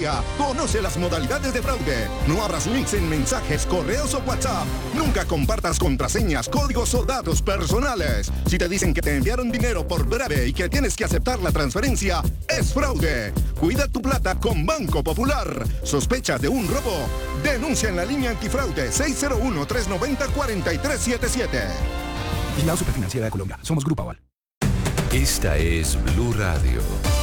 Colombia. Conoce las modalidades de fraude. No abras links en mensajes, correos o WhatsApp. Nunca compartas contraseñas, códigos o datos personales. Si te dicen que te enviaron dinero por Breve y que tienes que aceptar la transferencia, es fraude. Cuida tu plata con Banco Popular. ¿Sospechas de un robo? Denuncia en la línea antifraude 601-390-4377. Vigilado Superfinanciera de Colombia. Somos Grupo Aval. Esta es Blue Radio.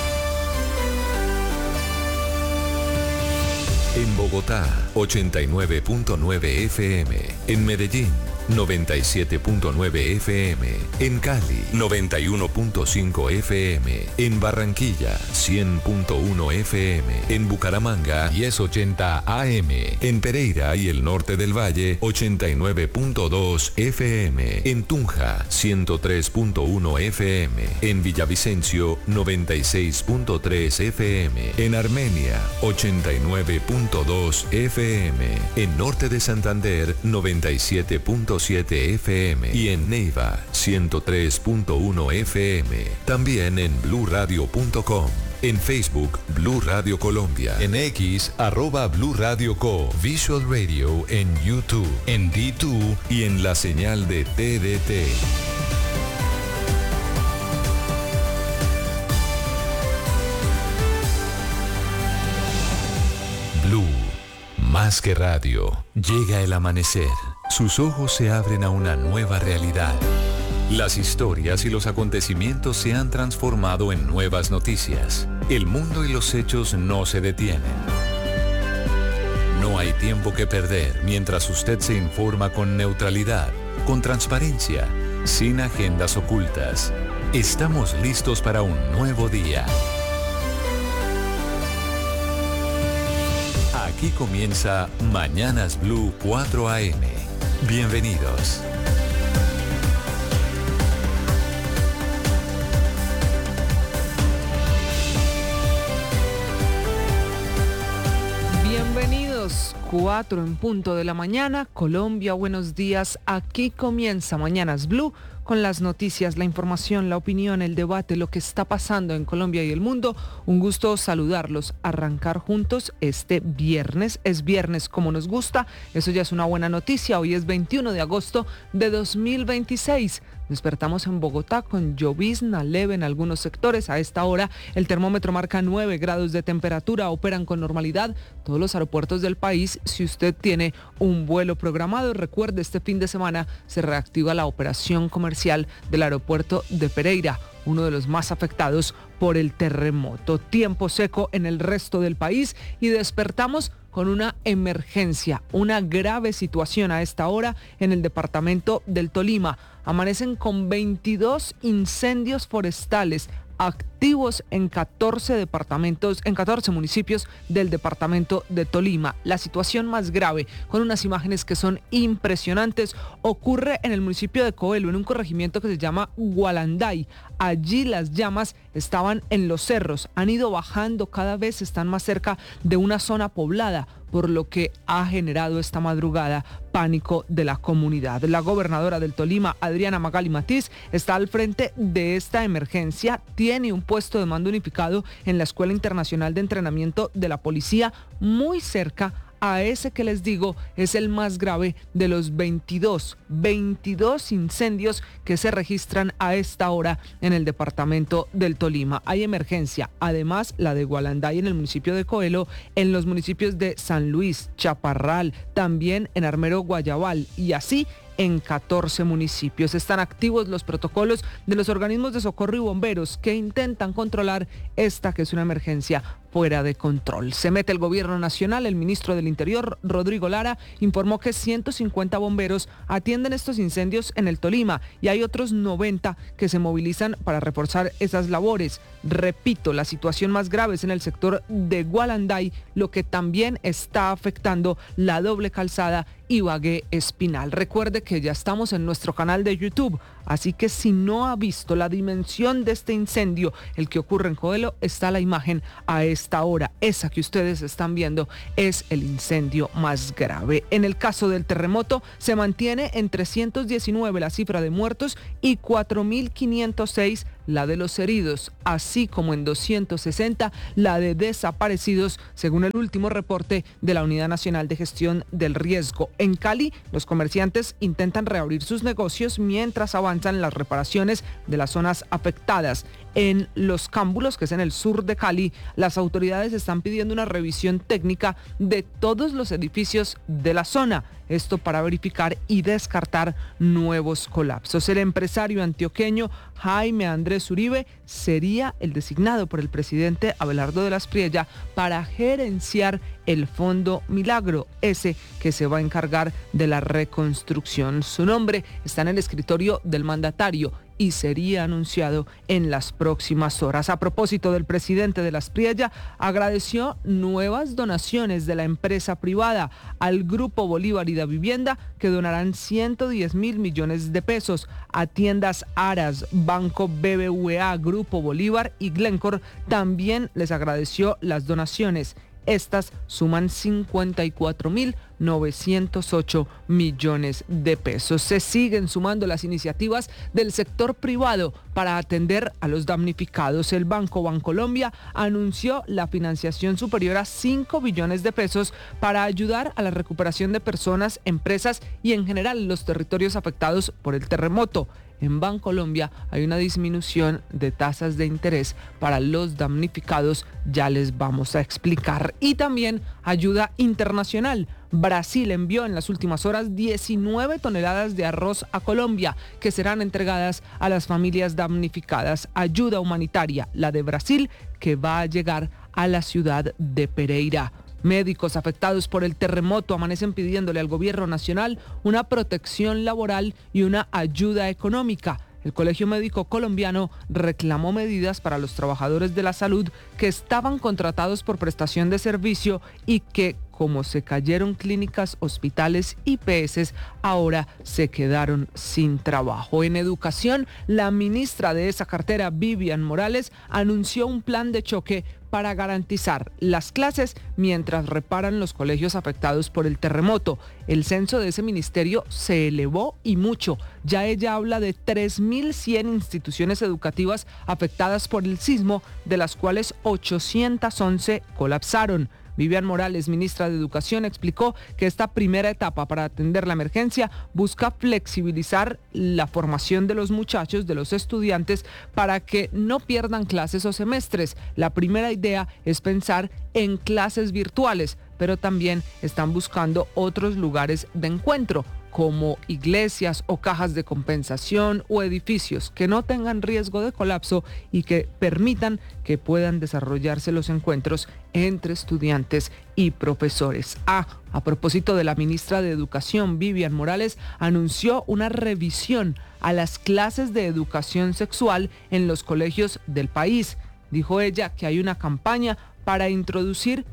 En Bogotá, 89.9 FM. En Medellín, 97.9 FM. En Cali, 91.5 FM. En Barranquilla, 100.1 FM. En Bucaramanga, 1080 AM. En Pereira y el norte del Valle, 89.2 FM. En Tunja, 103.1 FM. En Villavicencio, 96.3 FM. En Armenia, 89.2 FM. En norte de Santander, 97.7 FM y en Neiva 103.1 FM. También en bluradio.com. En Facebook, Blue Radio Colombia. En X, @Blue Radio Co. Visual Radio en YouTube, en D2 y en la señal de TDT. Blue, más que radio. Llega el amanecer. Sus ojos se abren a una nueva realidad. Las historias y los acontecimientos se han transformado en nuevas noticias. El mundo y los hechos no se detienen. No hay tiempo que perder mientras usted se informa con neutralidad, con transparencia, sin agendas ocultas. Estamos listos para un nuevo día. Aquí comienza Mañanas Blue 4 AM. Bienvenidos. Bienvenidos, 4 en punto de la mañana. Colombia, buenos días. Aquí comienza Mañanas Blue con las noticias, la información, la opinión, el debate, lo que está pasando en Colombia y el mundo. Un gusto saludarlos, arrancar juntos este viernes. Es viernes como nos gusta, eso ya es una buena noticia. Hoy es 21 de agosto de 2026. Despertamos en Bogotá con llovizna leve en algunos sectores. A esta hora el termómetro marca 9 grados de temperatura. Operan con normalidad todos los aeropuertos del país. Si usted tiene un vuelo programado, recuerde, este fin de semana se reactiva la operación comercial del aeropuerto de Pereira, uno de los más afectados por el terremoto. Tiempo seco en el resto del país y despertamos con una emergencia, una grave situación a esta hora en el departamento del Tolima. Amanecen con 22 incendios forestales activos en 14 departamentos, en 14 municipios del departamento de Tolima. La situación más grave, con unas imágenes que son impresionantes, ocurre en el municipio de Coelho, en un corregimiento que se llama Gualanday. Allí las llamas estaban en los cerros, han ido bajando cada vez, están más cerca de una zona poblada, por lo que ha generado esta madrugada pánico de la comunidad. La gobernadora del Tolima, Adriana Magali Matiz, está al frente de esta emergencia, tiene un puesto de mando unificado en la Escuela Internacional de Entrenamiento de la Policía, muy cerca a ese que les digo es el más grave de los 22 incendios que se registran a esta hora en el departamento del Tolima. Hay emergencia, además la de Gualanday en el municipio de Coelho, en los municipios de San Luis, Chaparral, también en Armero Guayabal y así en 14 municipios. Están activos los protocolos de los organismos de socorro y bomberos que intentan controlar esta que es una emergencia fuera de control. Se mete el gobierno nacional. El ministro del Interior, Rodrigo Lara, informó que 150 bomberos atienden estos incendios en el Tolima y hay otros 90 que se movilizan para reforzar esas labores. Repito, la situación más grave es en el sector de Gualanday, lo que también está afectando la doble calzada Ibagué Espinal. Recuerde que ya estamos en nuestro canal de YouTube, así que si no ha visto la dimensión de este incendio, el que ocurre en Coelho, está la imagen a esta hora. Esa que ustedes están viendo es el incendio más grave. En el caso del terremoto, se mantiene en 319 la cifra de muertos y 4.506 la de los heridos, así como en 260 la de desaparecidos, según el último reporte de la Unidad Nacional de Gestión del Riesgo. En Cali, los comerciantes intentan reabrir sus negocios mientras avanzan las reparaciones de las zonas afectadas. En Los Cámbulos, que es en el sur de Cali, las autoridades están pidiendo una revisión técnica de todos los edificios de la zona. Esto para verificar y descartar nuevos colapsos. El empresario antioqueño Jaime Andrés Uribe sería el designado por el presidente Abelardo de la Espriella para gerenciar el Fondo Milagro, ese que se va a encargar de la reconstrucción. Su nombre está en el escritorio del mandatario y sería anunciado en las próximas horas. A propósito del presidente de la Espriella, agradeció nuevas donaciones de la empresa privada al Grupo Bolívar y da Vivienda, que donarán 110 mil millones de pesos a tiendas Aras, Banco BBVA, Grupo Bolívar y Glencore. También les agradeció las donaciones. Estas suman 54.908 millones de pesos. Se siguen sumando las iniciativas del sector privado para atender a los damnificados. El Banco Bancolombia anunció la financiación superior a 5 billones de pesos para ayudar a la recuperación de personas, empresas y en general los territorios afectados por el terremoto. En Bancolombia hay una disminución de tasas de interés para los damnificados, ya les vamos a explicar. Y también ayuda internacional. Brasil envió en las últimas horas 19 toneladas de arroz a Colombia, que serán entregadas a las familias damnificadas. Ayuda humanitaria, la de Brasil, que va a llegar a la ciudad de Pereira. Médicos afectados por el terremoto amanecen pidiéndole al gobierno nacional una protección laboral y una ayuda económica. El Colegio Médico Colombiano reclamó medidas para los trabajadores de la salud que estaban contratados por prestación de servicio y que, como se cayeron clínicas, hospitales y IPS, ahora se quedaron sin trabajo. En educación, la ministra de esa cartera, Vivian Morales, anunció un plan de choque para garantizar las clases mientras reparan los colegios afectados por el terremoto. El censo de ese ministerio se elevó y mucho. Ya ella habla de 3.100 instituciones educativas afectadas por el sismo, de las cuales 811 colapsaron. Vivian Morales, ministra de Educación, explicó que esta primera etapa para atender la emergencia busca flexibilizar la formación de los muchachos, de los estudiantes, para que no pierdan clases o semestres. La primera idea es pensar en clases virtuales, pero también están buscando otros lugares de encuentro, como iglesias o cajas de compensación o edificios que no tengan riesgo de colapso y que permitan que puedan desarrollarse los encuentros entre estudiantes y profesores. A propósito de la ministra de Educación, Vivian Morales, anunció una revisión a las clases de educación sexual en los colegios del país. Dijo ella que hay una campaña para introducir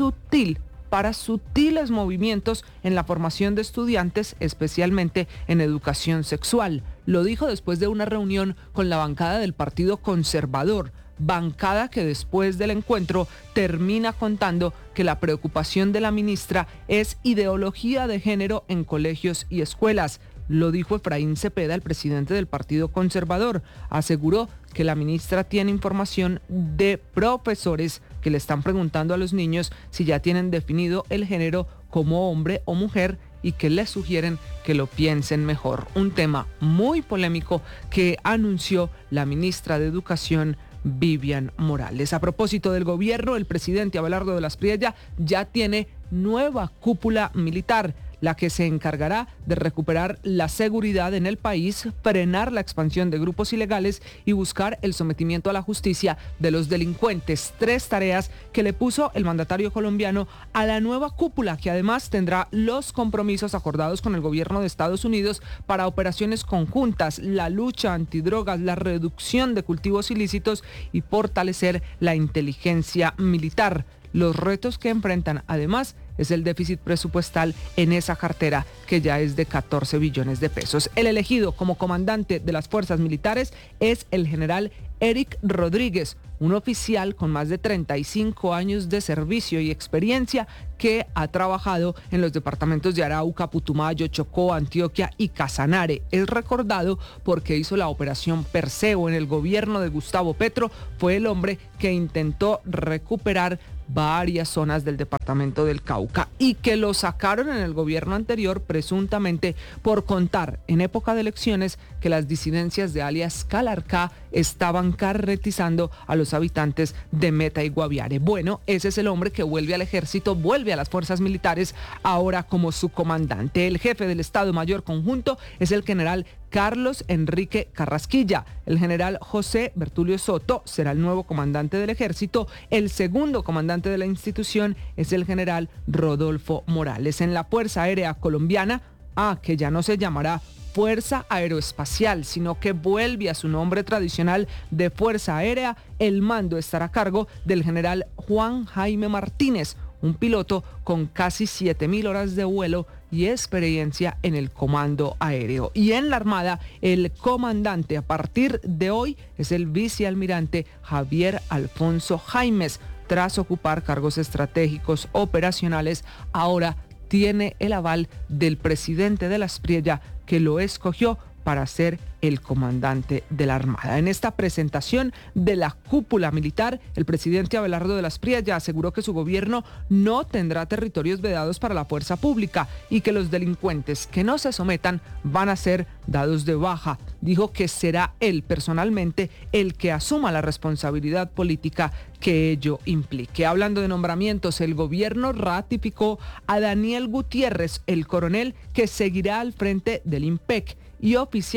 sutiles movimientos en la formación de estudiantes, especialmente en educación sexual. Lo dijo después de una reunión con la bancada del Partido Conservador, bancada que después del encuentro termina contando que la preocupación de la ministra es ideología de género en colegios y escuelas. Lo dijo Efraín Cepeda, el presidente del Partido Conservador. Aseguró que la ministra tiene información de profesores que le están preguntando a los niños si ya tienen definido el género como hombre o mujer y que les sugieren que lo piensen mejor. Un tema muy polémico que anunció la ministra de Educación, Vivian Morales. A propósito del gobierno, el presidente Abelardo de la Espriella ya tiene nueva cúpula militar, la que se encargará de recuperar la seguridad en el país, frenar la expansión de grupos ilegales y buscar el sometimiento a la justicia de los delincuentes. 3 tareas que le puso el mandatario colombiano a la nueva cúpula, que además tendrá los compromisos acordados con el gobierno de Estados Unidos para operaciones conjuntas, la lucha antidrogas, la reducción de cultivos ilícitos y fortalecer la inteligencia militar. Los retos que enfrentan, además, es el déficit presupuestal en esa cartera, que ya es de 14 billones de pesos. El elegido como comandante de las fuerzas militares es el general Eric Rodríguez, un oficial con más de 35 años de servicio y experiencia que ha trabajado en los departamentos de Arauca, Putumayo, Chocó, Antioquia y Casanare. Es recordado porque hizo la operación Perseo en el gobierno de Gustavo Petro. Fue el hombre que intentó recuperar varias zonas del departamento del Cauca y que lo sacaron en el gobierno anterior presuntamente por contar en época de elecciones que las disidencias de alias Calarcá estaban carretizando a los habitantes de Meta y Guaviare. Bueno, ese es el hombre que vuelve al ejército, vuelve a las fuerzas militares ahora como su comandante. El jefe del Estado Mayor Conjunto es el general Carlos Enrique Carrasquilla. El general José Bertulio Soto será el nuevo comandante del ejército. El segundo comandante de la institución es el general Rodolfo Morales. En la Fuerza Aérea Colombiana, que ya no se llamará Fuerza Aeroespacial, sino que vuelve a su nombre tradicional de Fuerza Aérea, el mando estará a cargo del general Juan Jaime Martínez, un piloto con casi 7.000 horas de vuelo y experiencia en el comando aéreo. Y en la Armada, el comandante a partir de hoy es el vicealmirante Javier Alfonso Jaimes. Tras ocupar cargos estratégicos operacionales, ahora tiene el aval del presidente de la Aspriella, que lo escogió para ser el comandante de la Armada. En esta presentación de la cúpula militar, el presidente Abelardo de la Aspriella aseguró que su gobierno no tendrá territorios vedados para la fuerza pública y que los delincuentes que no se sometan van a ser dados de baja. Dijo que será él personalmente el que asuma la responsabilidad política que ello implique. Hablando de nombramientos, el gobierno ratificó a Daniel Gutiérrez, el coronel que seguirá al frente del IMPEC, y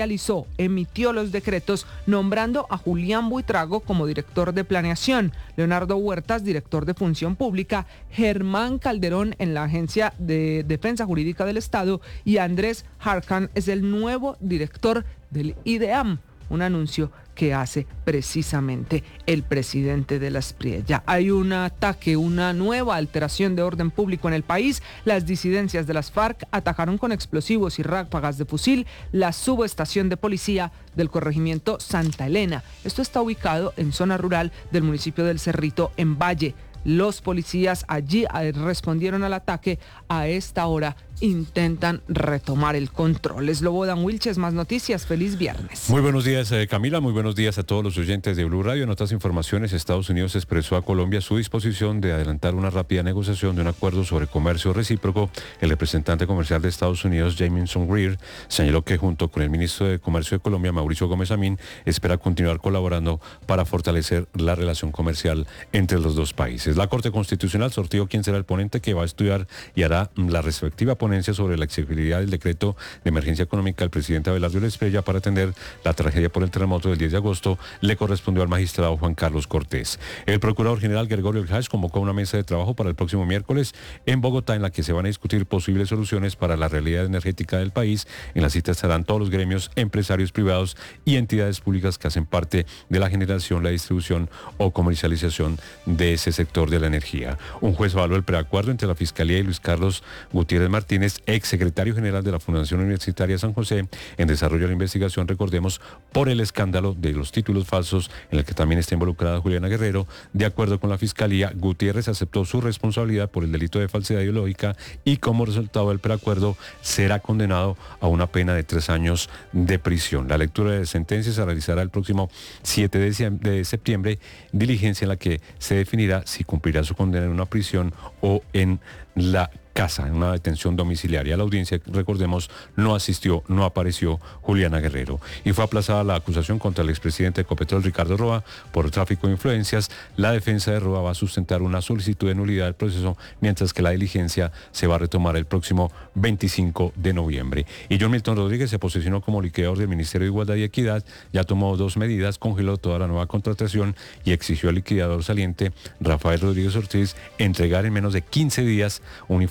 emitió los decretos nombrando a Julián Buitrago como director de planeación, Leonardo Huertas, director de función pública, Germán Calderón en la Agencia de Defensa Jurídica del Estado y Andrés Harkan es el nuevo director del IDEAM, un anuncio que hace precisamente el presidente de la Aspriella. Hay un ataque, una nueva alteración de orden público en el país. Las disidencias de las FARC atacaron con explosivos y ráfagas de fusil la subestación de policía del corregimiento Santa Elena. Esto está ubicado en zona rural del municipio del Cerrito, en Valle. Los policías allí respondieron al ataque. A esta hora intentan retomar el control. Slobodan Wilches, más noticias. Feliz viernes. Muy buenos días, Camila. Muy buenos días a todos los oyentes de Blue Radio. En otras informaciones, Estados Unidos expresó a Colombia su disposición de adelantar una rápida negociación de un acuerdo sobre comercio recíproco. El representante comercial de Estados Unidos, Jamieson Greer, señaló que junto con el ministro de Comercio de Colombia, Mauricio Gómez Amín, espera continuar colaborando para fortalecer la relación comercial entre los dos países. La Corte Constitucional sorteó quién será el ponente que va a estudiar y hará la respectiva ponencia sobre la exigibilidad del decreto de emergencia económica del presidente Abelardo de la Aspriella para atender la tragedia por el terremoto del 10 de agosto. Le correspondió al magistrado Juan Carlos Cortés. El procurador general Gregorio Elhaj convocó una mesa de trabajo para el próximo miércoles en Bogotá, en la que se van a discutir posibles soluciones para la realidad energética del país. En la cita estarán todos los gremios, empresarios privados y entidades públicas que hacen parte de la generación, la distribución o comercialización de ese sector de la energía. Un juez avaló el preacuerdo entre la Fiscalía y Luis Carlos Gutiérrez Martínez, exsecretario general de la Fundación Universitaria San José, en desarrollo de la investigación, recordemos, por el escándalo de los títulos falsos en el que también está involucrada Juliana Guerrero. De acuerdo con la Fiscalía, Gutiérrez aceptó su responsabilidad por el delito de falsedad ideológica y como resultado del preacuerdo será condenado a una pena de 3 años de prisión. La lectura de sentencia se realizará el próximo 7 de septiembre, diligencia en la que se definirá si cumplirá su condena en una prisión o en la casa, en una detención domiciliaria. A la audiencia, recordemos, no asistió, no apareció Juliana Guerrero. Y fue aplazada la acusación contra el expresidente de Ecopetrol, Ricardo Roa, por tráfico de influencias. La defensa de Roa va a sustentar una solicitud de nulidad del proceso, mientras que la diligencia se va a retomar el próximo 25 de noviembre. Y John Milton Rodríguez se posicionó como liquidador del Ministerio de Igualdad y Equidad. Ya tomó 2 medidas, congeló toda la nueva contratación y exigió al liquidador saliente, Rafael Rodríguez Ortiz, entregar en menos de 15 días un informe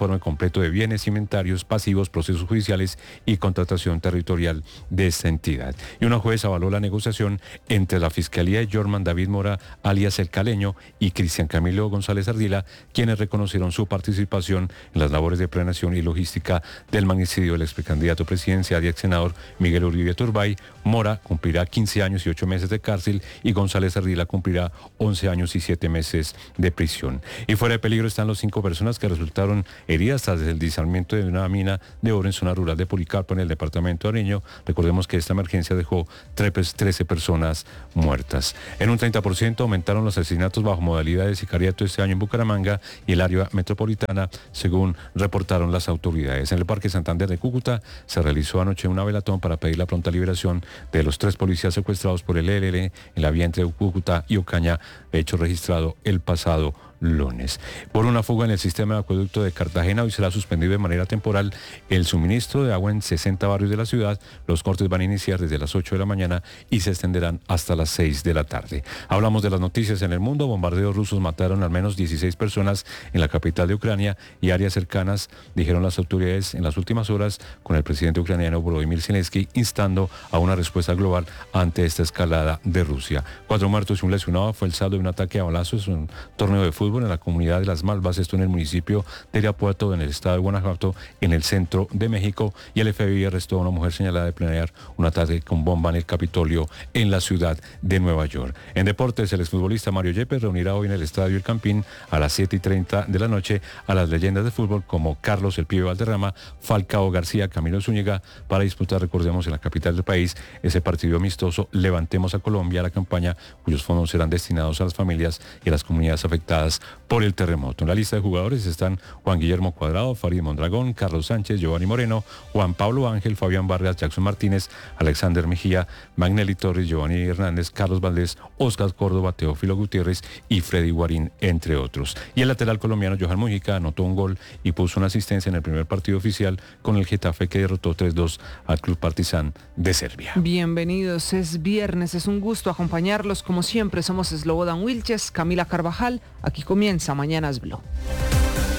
informe completo de bienes, inventarios, pasivos, procesos judiciales y contratación territorial de esta entidad. Y una juez avaló la negociación entre la Fiscalía de Jorman David Mora, alias El Caleño, y Cristian Camilo González Ardila, quienes reconocieron su participación en las labores de planeación y logística del magnicidio del exprecandidato presidencial y ex senador Miguel Uribe Turbay. Mora cumplirá 15 años y 8 meses de cárcel y González Ardila cumplirá 11 años y 7 meses de prisión. Y fuera de peligro están los 5 personas que resultaron heridas tras el deslizamiento de una mina de oro en zona rural de Policarpo, en el departamento de Nariño. Recordemos que esta emergencia dejó 13 personas muertas. En un 30% aumentaron los asesinatos bajo modalidad de sicariato este año en Bucaramanga y el área metropolitana, según reportaron las autoridades. En el Parque Santander de Cúcuta se realizó anoche una velatón para pedir la pronta liberación de los 3 policías secuestrados por el ELN en la vía entre Cúcuta y Ocaña, hecho registrado el pasado lunes. Por una fuga en el sistema de acueducto de Cartagena, hoy será suspendido de manera temporal el suministro de agua en 60 barrios de la ciudad. Los cortes van a iniciar desde las 8 de la mañana y se extenderán hasta las 6 de la tarde. Hablamos de las noticias en el mundo. Bombardeos rusos mataron al menos 16 personas en la capital de Ucrania y áreas cercanas, dijeron las autoridades en las últimas horas, con el presidente ucraniano Volodymyr Zelensky instando a una respuesta global ante esta escalada de Rusia. 4 muertos y un lesionado fue el saldo de un ataque a balazos en un torneo de fútbol en la comunidad de Las Malvas, esto en el municipio de Irapuato, en el estado de Guanajuato, en el centro de México, y el FBI arrestó a una mujer señalada de planear un ataque con bomba en el Capitolio en la ciudad de Nueva York. En deportes, el exfutbolista Mario Yepes reunirá hoy en el Estadio El Campín a las 7:30 de la noche a las leyendas de fútbol como Carlos El Pibe Valderrama, Falcao García, Camilo Zúñiga, para disputar, recordemos, en la capital del país, ese partido amistoso Levantemos a Colombia, la campaña cuyos fondos serán destinados a las familias y a las comunidades afectadas por el terremoto. En la lista de jugadores están Juan Guillermo Cuadrado, Farid Mondragón, Carlos Sánchez, Giovanni Moreno, Juan Pablo Ángel, Fabián Vargas, Jackson Martínez, Alexander Mejía, Magnelli Torres, Giovanni Hernández, Carlos Valdés, Oscar Córdoba, Teófilo Gutiérrez y Freddy Guarín, entre otros. Y el lateral colombiano Johan Mujica anotó un gol y puso una asistencia en el primer partido oficial con el Getafe, que derrotó 3-2 al Club Partizan de Serbia. Bienvenidos, es viernes, es un gusto acompañarlos. Como siempre, somos Slobodan Wilches, Camila Carvajal. Aquí comienza Mañanas Blue.